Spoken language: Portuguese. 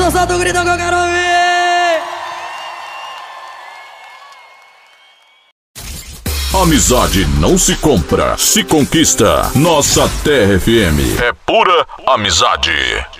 solta o grito que eu quero ouvir. Amizade não se compra, se conquista. Nossa Terra FM é pura amizade.